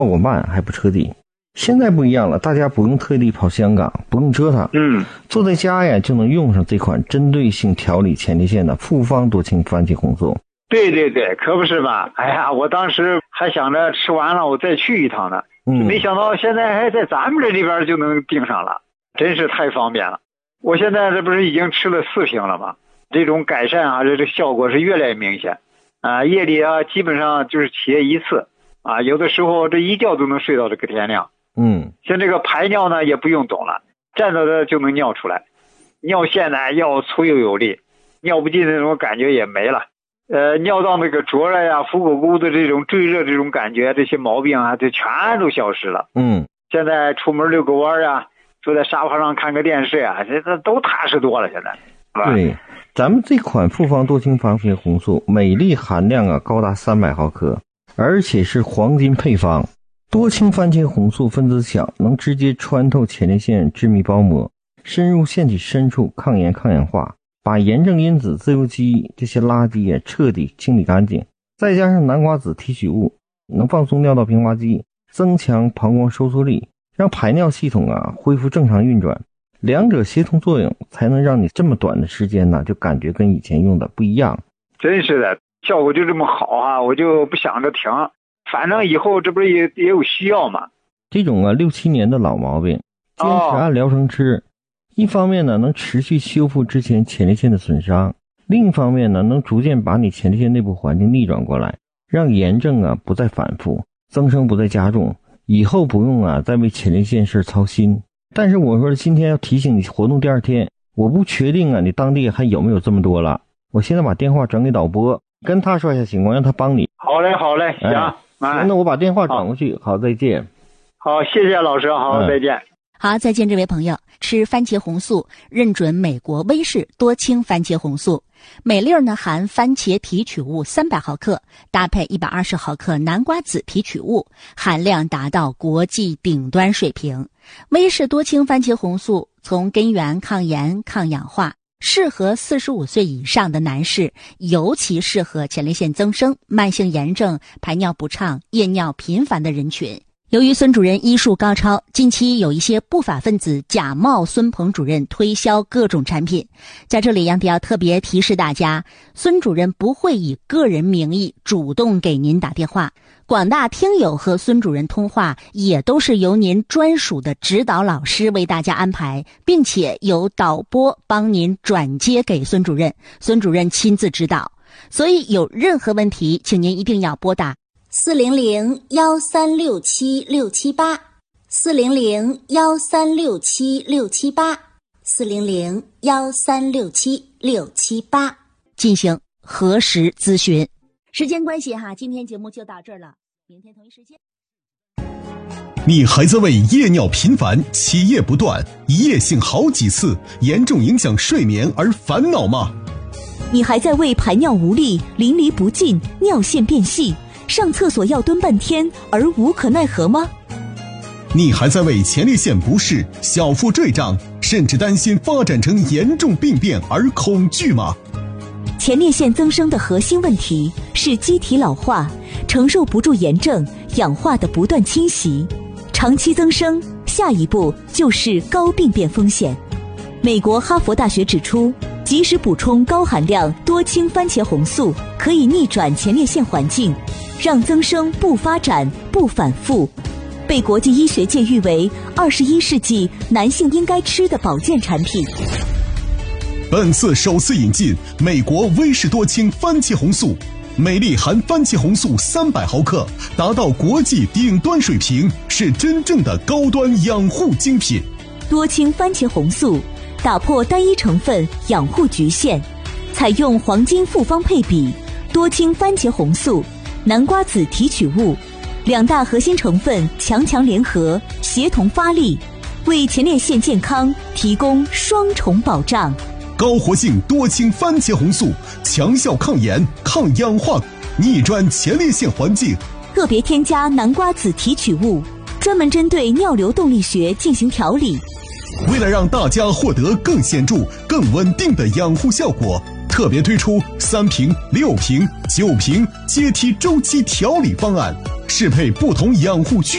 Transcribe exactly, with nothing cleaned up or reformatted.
果慢还不彻底。现在不一样了，大家不用特地跑香港，不用折腾， 嗯， 坐在家呀就能用上这款针对性调理前列腺的复方多清番茄红素。 对对对，可不是嘛！哎呀，我当时还想着吃完了我再去一趟呢， 嗯， 没想到现在还在咱们这里边就能订上了，真是太方便了。我现在这不是已经吃了四瓶了吗？这种改善啊，这这效果是越来越明显啊！夜里啊，基本上就是起夜一次啊，有的时候这一觉都能睡到这个天亮。 嗯， 像这个排尿呢也不用懂了，站着的就能尿出来，尿线呢要粗又有力，尿不尽的那种感觉也没了。呃，尿道那个灼热呀、腹股沟的这种坠热这种感觉，这些毛病啊，这全都消失了。 嗯， 现在出门遛个弯啊，坐在沙发上看个电视啊，这这都踏实多了。现在，是吧？ 对，咱们这款复方多清番茄红素，每粒含量啊高达三百毫克，而且是黄金配方。多清番茄红素分子小，能直接穿透前列腺致密包膜，深入腺体深处，抗炎抗氧化，把炎症因子、自由基这些垃圾啊彻底清理干净。再加上南瓜子提取物，能放松尿道平滑肌，增强膀胱收缩力，让排尿系统啊恢复正常运转。两者协同作用，才能让你这么短的时间呢就感觉跟以前用的不一样。 真是的，效果就这么好啊，我就不想着停。反正以后这不是也也有需要嘛。 这种啊六七年的老毛病，坚持按疗程吃，哦、一方面呢能持续修复之前前列腺的损伤，另一方面呢能逐渐把你前列腺内部环境逆转过来，让炎症啊不再反复，增生不再加重，以后不用啊再为前列腺事操心。但是我说今天要提醒你，活动第二天，我不确定啊你当地还有没有这么多了。我现在把电话转给导播，跟他说一下情况，让他帮你。 好嘞好嘞，行。哎行，那我把电话转过去。好，再见。 好，谢谢老师。好，再见。 好，再见，这位朋友。吃番茄红素，认准美国威士多清番茄红素，每粒呢含番茄提取物三百毫克，搭配一百二十毫克南瓜子提取物，含量达到国际顶端水平。威士多清番茄红素从根源抗炎、抗氧化。适合四十五岁以上的男士，尤其适合前列腺增生、慢性炎症、排尿不畅、夜尿频繁的人群。由于孙主任医术高超，近期有一些不法分子假冒孙鹏主任推销各种产品。在这里，杨迪要特别提示大家，孙主任不会以个人名义主动给您打电话，广大听友和孙主任通话也都是由您专属的指导老师为大家安排，并且由导播帮您转接给孙主任，孙主任亲自指导。所以有任何问题，请您一定要拨打四零零幺三六七六七八，四零零幺三六七六七八，四零零幺三六七六七八进行核实咨询。时间关系哈，今天节目就到这儿了，明天同一时间。 你还在为夜尿频繁、起夜不断、一夜性好几次、严重影响睡眠而烦恼吗？ 你还在为排尿无力、淋漓不尽、尿线变细、上厕所要蹲半天而无可奈何吗？ 你还在为前列腺不适、小腹坠胀，甚至担心发展成严重病变而恐惧吗？ 前列腺增生的核心问题是机体老化，承受不住炎症、氧化的不断侵袭，长期增生，下一步就是高病变风险。美国哈佛大学指出，及时补充高含量多氢番茄红素，可以逆转前列腺环境，让增生不发展、不反复，被国际医学界誉为二十一世纪男性应该吃的保健产品。 本次首次引进美国威士多清番茄红素，每粒含番茄红素三百毫克，达到国际顶端水平，是真正的高端养护精品。 多氢番茄红素打破单一成分养护局限，采用黄金复方配比，多氢番茄红素、南瓜子提取物两大核心成分强强联合，协同发力，为前列腺健康提供双重保障。 高活性多氢番茄红素，强效抗炎、抗氧化，逆转前列腺环境。 特别添加南瓜子提取物，专门针对尿流动力学进行调理。 为了让大家获得更显著、更稳定的养护效果，特别推出三瓶、六瓶、九瓶阶梯周期调理方案， 适配不同养护需